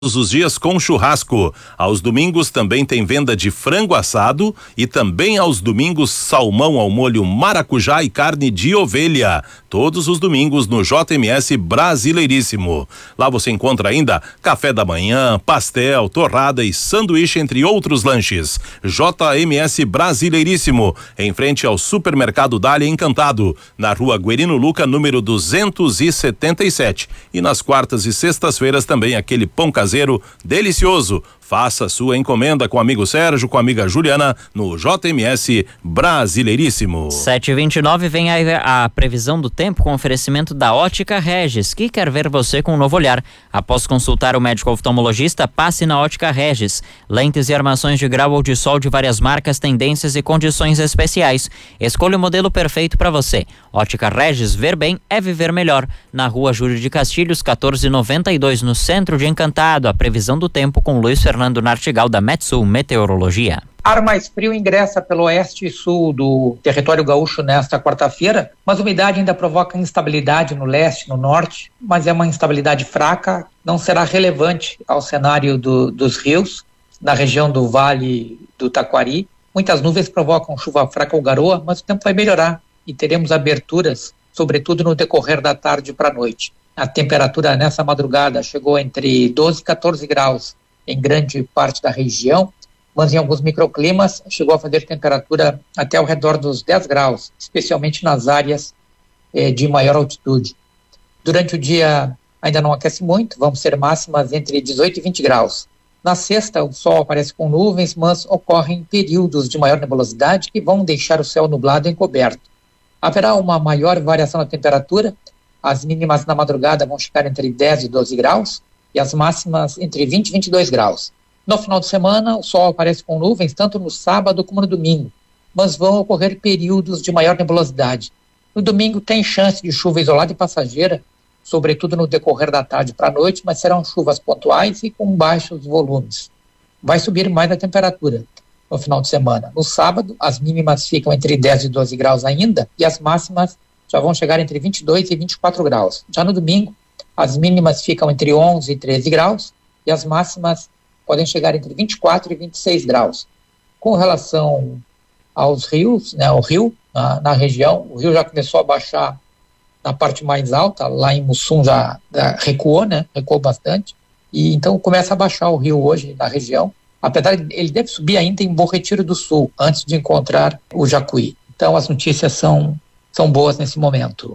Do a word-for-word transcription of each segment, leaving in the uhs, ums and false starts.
Todos os dias com churrasco. Aos domingos também tem venda de frango assado e também aos domingos salmão ao molho maracujá e carne de ovelha. Todos os domingos no J M S Brasileiríssimo. Lá você encontra ainda café da manhã, pastel, torrada e sanduíche, entre outros lanches. J M S Brasileiríssimo, em frente ao Supermercado Dália Encantado, na Rua Guerino Luca, número duzentos e setenta e sete. E nas quartas e sextas-feiras também aquele pão caseiro delicioso. Faça sua encomenda com o amigo Sérgio, com a amiga Juliana, no J M S Brasileiríssimo. sete e vinte e nove vem a, a previsão do tempo com oferecimento da Ótica Regis, que quer ver você com um novo olhar. Após consultar o médico oftalmologista, passe na Ótica Regis. Lentes e armações de grau ou de sol de várias marcas, tendências e condições especiais. Escolha o modelo perfeito para você. Ótica Regis, ver bem é viver melhor. Na Rua Júlio de Castilhos, quatorze e noventa e dois, no centro de Encantado. A previsão do tempo com Luiz Fernando Nartigal, da Metsul Meteorologia. Ar mais frio ingressa pelo oeste e sul do território gaúcho nesta quarta-feira, mas a umidade ainda provoca instabilidade no leste e no norte, mas é uma instabilidade fraca, não será relevante ao cenário do, dos rios, na região do Vale do Taquari. Muitas nuvens provocam chuva fraca ou garoa, mas o tempo vai melhorar e teremos aberturas, sobretudo no decorrer da tarde para a noite. A temperatura nessa madrugada chegou entre doze e quatorze graus em grande parte da região, mas em alguns microclimas chegou a fazer temperatura até ao redor dos dez graus, especialmente nas áreas eh, de maior altitude. Durante o dia ainda não aquece muito, vamos ter máximas entre dezoito e vinte graus. Na sexta, o sol aparece com nuvens, mas ocorrem períodos de maior nebulosidade que vão deixar o céu nublado e encoberto. Haverá uma maior variação na temperatura, as mínimas na madrugada vão chegar entre dez e doze graus, e as máximas entre vinte e vinte e dois graus. No final de semana, o sol aparece com nuvens tanto no sábado como no domingo, mas vão ocorrer períodos de maior nebulosidade. No domingo tem chance de chuva isolada e passageira, sobretudo no decorrer da tarde para a noite, mas serão chuvas pontuais e com baixos volumes. Vai subir mais a temperatura no final de semana. No sábado, as mínimas ficam entre dez e doze graus ainda, e as máximas já vão chegar entre vinte e dois e vinte e quatro graus. Já no domingo, as mínimas ficam entre onze e treze graus e as máximas podem chegar entre vinte e quatro e vinte e seis graus. Com relação aos rios, né, o rio na, na região, o rio já começou a baixar na parte mais alta, lá em Mussum já, já recuou, né, recuou bastante, e então começa a baixar o rio hoje na região, apesar de ele deve subir ainda em Bom Retiro do Sul, antes de encontrar o Jacuí. Então as notícias são, são boas nesse momento.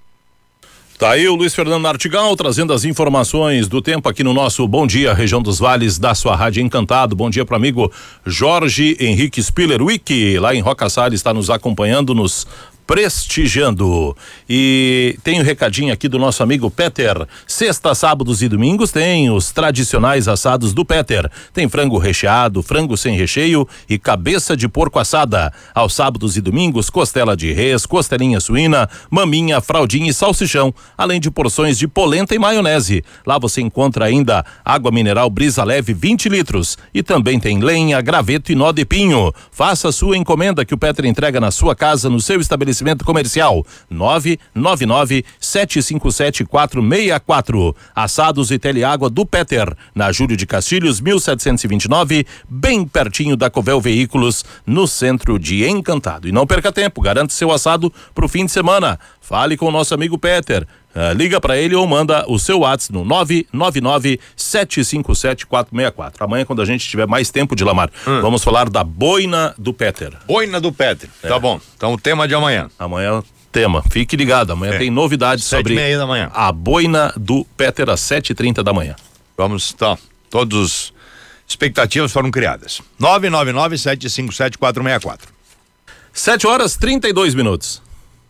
Tá aí o Luiz Fernando Nartigal trazendo as informações do tempo aqui no nosso Bom Dia, região dos vales da sua rádio Encantado. Bom dia pro amigo Jorge Henrique Spillerwick, lá em Roca Salles, está nos acompanhando, nos prestigiando. E tem um recadinho aqui do nosso amigo Peter. Sexta, sábados e domingos tem os tradicionais assados do Peter. Tem frango recheado, frango sem recheio e cabeça de porco assada. Aos sábados e domingos, costela de res, costelinha suína, maminha, fraldinha e salsichão, além de porções de polenta e maionese. Lá você encontra ainda água mineral Brisa Leve vinte litros e também tem lenha, graveto e nó de pinho. Faça sua encomenda que o Peter entrega na sua casa, no seu estabelecimento comercial. Nove nove nove sete cinco sete quatro seis quatro. Assados e teleágua do Peter, na Júlio de Castilhos mil setecentos e vinte e nove, bem pertinho da Covel Veículos, no centro de Encantado. E não perca tempo, garante seu assado pro fim de semana. Fale com o nosso amigo Peter. Uh, liga para ele ou manda o seu WhatsApp no nove nove nove sete cinco sete quatro seis quatro. Amanhã, quando a gente tiver mais tempo de Lamar, hum. vamos falar da boina do Peter. Boina do Peter, é. Tá bom. Então o tema de amanhã. Amanhã tema, fique ligado, amanhã é. tem novidades sobre sete e meia da manhã. A boina do Peter às sete e trinta da manhã. Vamos, tá, todos expectativas foram criadas. nove nove nove sete cinco sete quatro seis quatro. sete horas e trinta e dois minutos.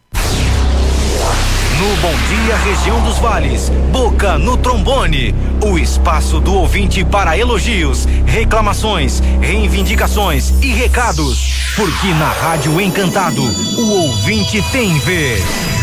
No Bom Dia Região dos Vales, Boca no Trombone, o espaço do ouvinte para elogios, reclamações, reivindicações e recados, porque na Rádio Encantado, o ouvinte tem vez.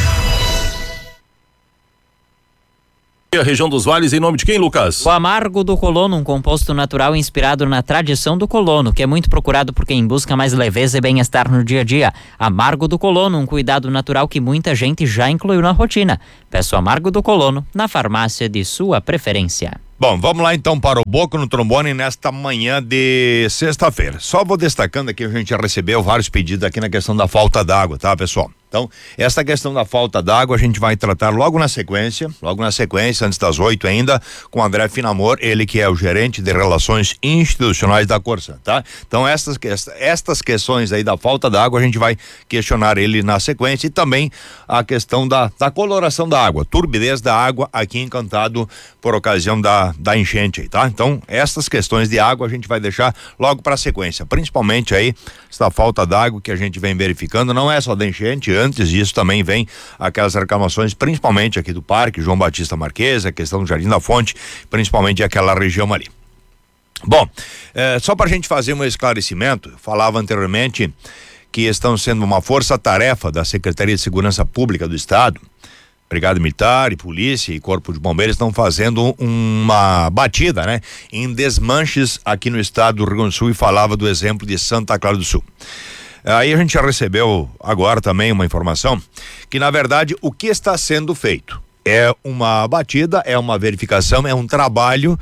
A região dos vales, em nome de quem, Lucas? O amargo do colono, um composto natural inspirado na tradição do colono, que é muito procurado por quem busca mais leveza e bem-estar no dia a dia. Amargo do colono, um cuidado natural que muita gente já incluiu na rotina. Peça o amargo do colono na farmácia de sua preferência. Bom, vamos lá então para o Boca no Trombone nesta manhã de sexta-feira. Só vou destacando aqui, a gente já recebeu vários pedidos aqui na questão da falta d'água, tá, pessoal? Então, essa questão da falta d'água a gente vai tratar logo na sequência, logo na sequência, antes das oito ainda, com o André Finamor, ele que é o gerente de relações institucionais da Corsan, tá? Então, estas, estas questões aí da falta d'água, a gente vai questionar ele na sequência e também a questão da, da coloração da água, turbidez da água aqui em Encantado por ocasião da, da enchente aí, tá? Então, estas questões de água a gente vai deixar logo para a sequência, principalmente aí, essa falta d'água que a gente vem verificando, não é só da enchente, antes disso também vem aquelas reclamações, principalmente aqui do Parque João Batista Marques, a questão do Jardim da Fonte, principalmente aquela região ali. Bom, eh, só para a gente fazer um esclarecimento, eu falava anteriormente que estão sendo uma força-tarefa da Secretaria de Segurança Pública do Estado, Brigada Militar e Polícia e Corpo de Bombeiros estão fazendo uma batida, né? Em desmanches aqui no estado do Rio Grande do Sul, e falava do exemplo de Santa Clara do Sul. Aí a gente já recebeu agora também uma informação que, na verdade, o que está sendo feito é uma batida, é uma verificação, é um trabalho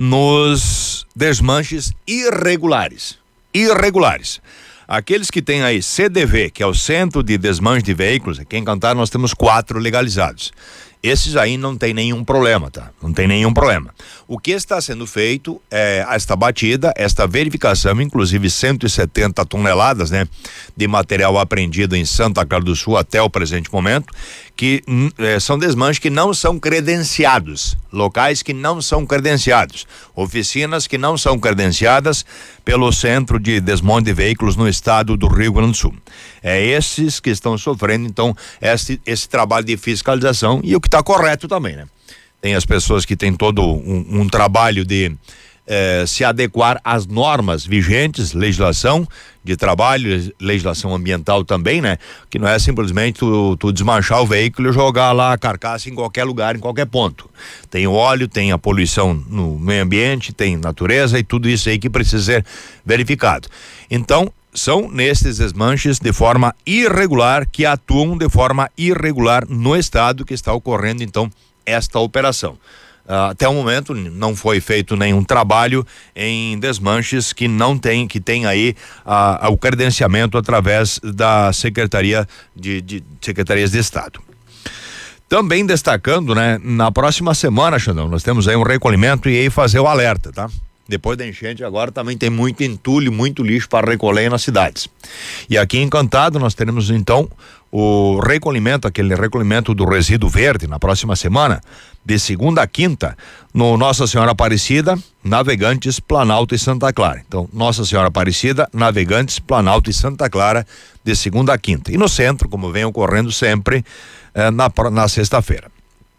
nos desmanches irregulares. Irregulares. Aqueles que têm aí C D V, que é o Centro de Desmanche de Veículos, aqui em Encantado nós temos quatro legalizados. Esses aí não tem nenhum problema, tá? Não tem nenhum problema. O que está sendo feito é esta batida, esta verificação, inclusive cento e setenta toneladas, né? De material apreendido em Santa Clara do Sul até o presente momento, que eh, são desmanches que não são credenciados, locais que não são credenciados, oficinas que não são credenciadas pelo Centro de Desmonte de Veículos no estado do Rio Grande do Sul. É esses que estão sofrendo, então, esse, esse trabalho de fiscalização, e o que está correto também, né? Tem as pessoas que têm todo um, um trabalho de eh, se adequar às normas vigentes, legislação de trabalho, legislação ambiental também, né? Que não é simplesmente tu, tu desmanchar o veículo e jogar lá a carcaça em qualquer lugar, em qualquer ponto. Tem o óleo, tem a poluição no meio ambiente, tem natureza e tudo isso aí que precisa ser verificado. Então, são nesses desmanches de forma irregular, que atuam de forma irregular no estado, que está ocorrendo então esta operação. Uh, até o momento não foi feito nenhum trabalho em desmanches que não tem, que tem aí uh, o credenciamento através da Secretaria de, de Secretarias de Estado. Também destacando, né, na próxima semana, Xandão, nós temos aí um recolhimento e aí fazer o alerta, tá? Depois da enchente agora também tem muito entulho, muito lixo para recolher nas cidades. E aqui em Encantado nós teremos então o recolhimento, aquele recolhimento do resíduo verde na próxima semana, de segunda a quinta, no Nossa Senhora Aparecida, Navegantes, Planalto e Santa Clara. Então, Nossa Senhora Aparecida, Navegantes, Planalto e Santa Clara, de segunda a quinta. E no centro, como vem ocorrendo sempre, eh, na, na sexta-feira.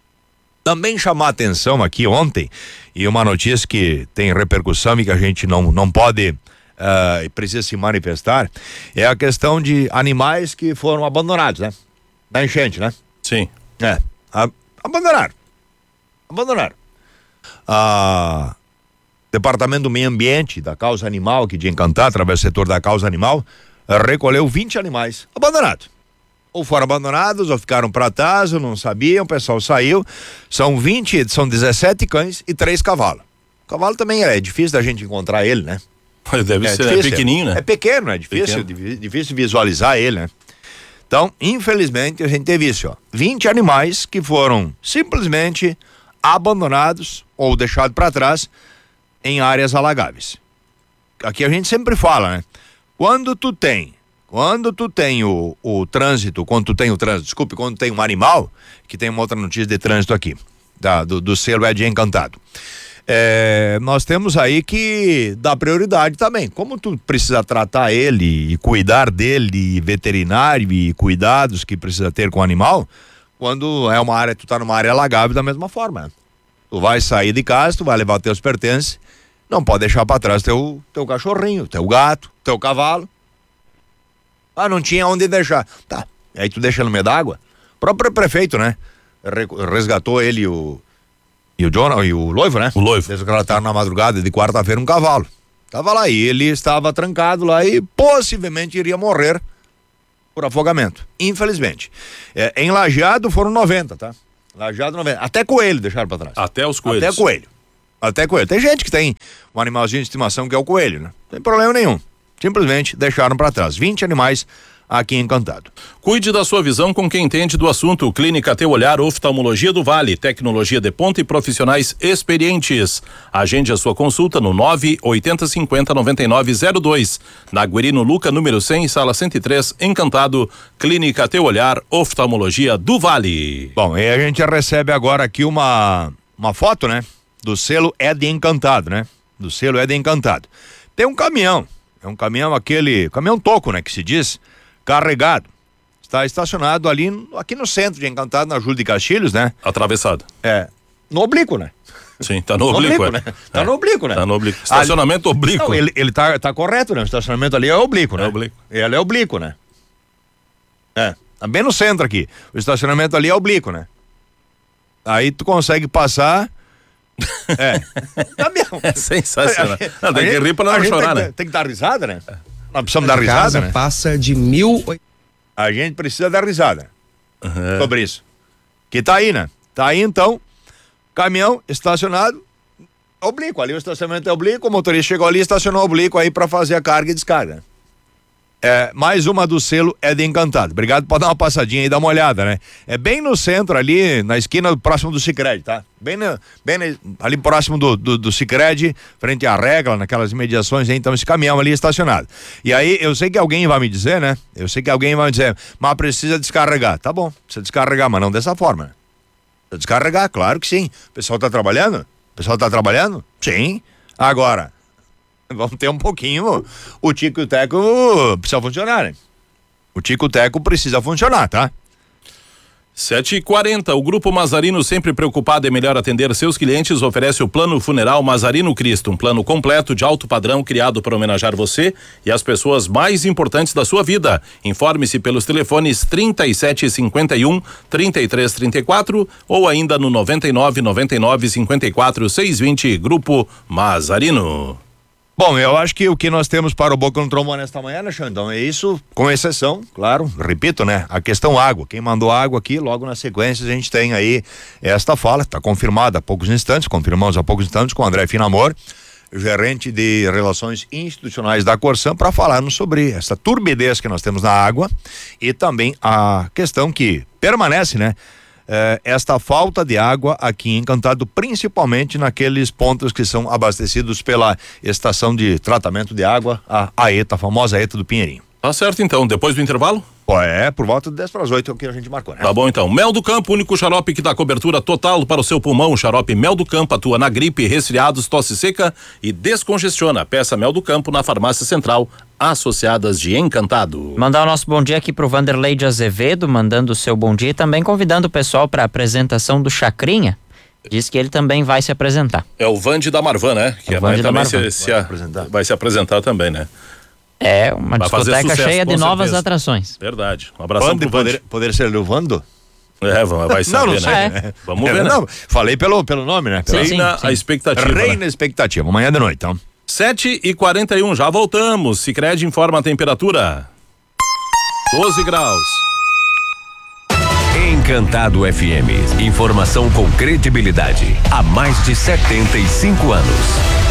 Também chamar a atenção aqui ontem, e uma notícia que tem repercussão e que a gente não, não pode uh, e precisa se manifestar, é a questão de animais que foram abandonados, né? Na enchente, né? Sim. É, a, abandonaram. Abandonaram. Ah, Departamento do Meio Ambiente da Causa Animal, aqui de Encantado, através do setor da Causa Animal, recolheu vinte animais abandonados. Ou foram abandonados, ou ficaram para trás, ou não sabiam, o pessoal saiu. São vinte, são dezessete cães e três cavalos. O cavalo também é difícil da gente encontrar ele, né? Deve é ser difícil, é pequenininho, né? É pequeno, é difícil, pequeno. difícil visualizar ele, né? Então, infelizmente, a gente teve isso, ó. vinte animais que foram simplesmente abandonados ou deixados para trás em áreas alagáveis. Aqui a gente sempre fala, né? Quando tu tem Quando tu tem o, o trânsito, quando tu tem o trânsito, desculpe, quando tem um animal, que tem uma outra notícia de trânsito aqui, da, do, do selo é de Encantado. É, nós temos aí que dar prioridade também. Como tu precisa tratar ele e cuidar dele, veterinário e cuidados que precisa ter com o animal, quando é uma área, tu tá numa área alagável da mesma forma, né? Tu vai sair de casa, tu vai levar teus pertences, não pode deixar para trás teu, teu cachorrinho, teu gato, teu cavalo. Ah, não tinha onde deixar. Tá, aí tu deixa no meio d'água. O próprio prefeito, né? Resgatou ele e o, e o John, e o Loivo, né? O Loivo. Resgataram na madrugada de quarta-feira um cavalo. Tava lá e ele estava trancado lá e possivelmente iria morrer por afogamento. Infelizmente. É, em Lajeado foram noventa, tá? Lajeado noventa. Até coelho deixaram pra trás. Até os coelhos. Até coelho. Até coelho. Tem gente que tem um animalzinho de estimação que é o coelho, né? Não tem problema nenhum. Simplesmente deixaram para trás. vinte animais aqui em Encantado. Cuide da sua visão com quem entende do assunto. Clínica Teu Olhar, Oftalmologia do Vale, tecnologia de ponta e profissionais experientes. Agende a sua consulta no nove oitenta cinquenta noventa e nove zero dois. Na Guerino Luca, número cem, sala cento e três, Encantado. Clínica Teu Olhar, Oftalmologia do Vale. Bom, e a gente recebe agora aqui uma, uma foto, né? Do selo É de Encantado, né? Do selo É de Encantado. Tem um caminhão. É um caminhão aquele, caminhão toco, né? Que se diz, carregado. Está estacionado ali, aqui no centro de Encantado, na Júlio de Castilhos, né? Atravessado. É, no oblíquo, né? Sim, tá no oblíquo, é. né? Tá É. no oblíquo, né? Tá no oblíquo. Estacionamento ali... oblíquo. Não, ele, ele tá, tá correto, né? O estacionamento ali é oblíquo, né? É oblíquo. Ele é oblíquo, né? É, tá bem no centro aqui. O estacionamento ali é oblíquo, né? Aí tu consegue passar... É. Tá mesmo. É sensacional. A gente- Não, tem a que gente- rir pra a não gente chorar, tem, né? que- Tem que dar risada, né? Nós precisamos dar A risada, casa né? passa de mil. A gente precisa dar risada Uhum. sobre isso. Que tá aí, né? Tá aí então, caminhão estacionado, oblíquo. Ali o estacionamento é oblíquo, o motorista chegou ali e estacionou oblíquo aí pra fazer a carga e descarga. É, mais uma do selo É de Encantado. Obrigado por dar uma passadinha e dar uma olhada, né? É bem no centro ali, na esquina próximo do Sicredi, tá? Bem, no, bem na- ali próximo do, do, do Sicredi, frente à regra, naquelas imediações, aí, então esse caminhão ali estacionado. E aí, eu sei que alguém vai me dizer, né? Eu sei que alguém vai me dizer, mas precisa descarregar. Tá bom, precisa descarregar, mas não dessa forma, né? Precisa descarregar, claro que sim. O pessoal tá trabalhando? O pessoal tá trabalhando? Sim. Agora, vamos ter um pouquinho. O Tico e o Teco precisa funcionar, né? O Tico e o Teco precisa funcionar, tá? sete e quarenta, o Grupo Mazarino, sempre preocupado em melhor atender seus clientes, oferece o Plano Funeral Mazarino Cristo, um plano completo de alto padrão criado para homenagear você e as pessoas mais importantes da sua vida. Informe-se pelos telefones trinta e sete cinquenta e um, trinta e três trinta e quatro ou ainda no noventa e nove noventa e nove cinquenta e quatro seiscentos e vinte, Grupo Mazarino. Bom, eu acho que o que nós temos para o Boca no Trombone nesta manhã, né, Xandão? É isso, com exceção, claro, repito, né? A questão água. Quem mandou água aqui, logo na sequência, a gente tem aí esta fala, está confirmada há poucos instantes, confirmamos há poucos instantes com o André Finamor, gerente de Relações Institucionais da Corsan, para falarmos sobre essa turbidez que nós temos na água e também a questão que permanece, né? Eh, esta falta de água aqui em Encantado, principalmente naqueles pontos que são abastecidos pela estação de tratamento de água, a AETA, a famosa AETA do Pinheirinho. Tá certo então, depois do intervalo? Pô, é, por volta de dez para as oito é o que a gente marcou, né? Tá bom então. Mel do Campo, único xarope que dá cobertura total para o seu pulmão. O xarope Mel do Campo atua na gripe, resfriados, tosse seca e descongestiona. Peça Mel do Campo na Farmácia Central, Associadas de Encantado. Mandar o nosso bom dia aqui pro Vanderlei de Azevedo, mandando o seu bom dia e também convidando o pessoal para a apresentação do Chacrinha. Diz que ele também vai se apresentar. É o Vande da Marvan, né? Que O vai Vande da também Marvan. se, se Vai a- apresentar. vai se apresentar também, né? É uma Vai fazer discoteca sucesso, cheia com de novas certeza. atrações. Verdade. Um abração Vando, pro Vande. poder, poder ser o Vando? É, vai vai saber, não, não sei. né? né? Vamos É, ver, né? Não, falei pelo, pelo nome, né? Pelo- Sim, Reina sim. a expectativa. Reina né? expectativa. Amanhã de noite, então. sete e quarenta e um, já voltamos. Sicredi informa a temperatura. doze graus. Encantado F M. Informação com credibilidade. Há mais de setenta e cinco anos.